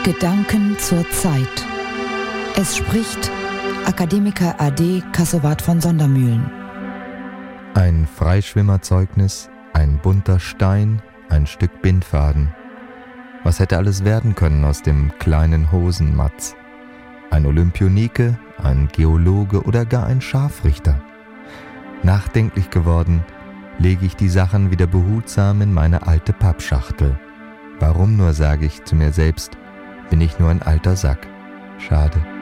Gedanken zur Zeit. Es spricht Akademiker AD Kassowat von Sondermühlen. Ein Freischwimmerzeugnis, ein bunter Stein, ein Stück Bindfaden. Was hätte alles werden können aus dem kleinen Hosenmatz? Ein Olympionike, ein Geologe oder gar ein Scharfrichter? Nachdenklich geworden, lege ich die Sachen wieder behutsam in meine alte Pappschachtel. Warum nur, sage ich zu mir selbst, bin ich nur ein alter Sack. Schade.